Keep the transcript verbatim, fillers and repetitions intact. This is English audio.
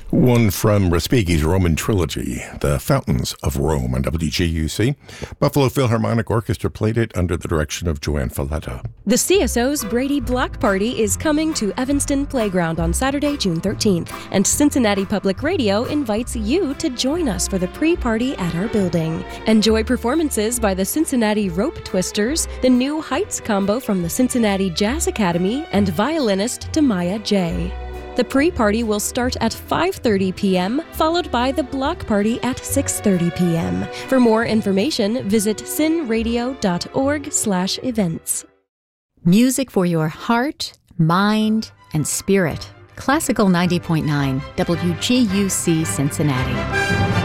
One from Respighi's Roman trilogy, The Fountains of Rome, on W G U C. Buffalo Philharmonic Orchestra played it under the direction of Joanne Falletta. The C S O's Brady Block Party is coming to Evanston Playground on Saturday, June thirteenth, and Cincinnati Public Radio invites you to join us for the pre-party at our building. Enjoy performances by the Cincinnati Rope Twisters, the New Heights combo from the Cincinnati Jazz Academy, and violinist Tamaya J. The pre-party will start at five thirty p.m., followed by the block party at six thirty p.m. For more information, visit cinradio.org slash events. Music for your heart, mind, and spirit. Classical ninety point nine, W G U C Cincinnati.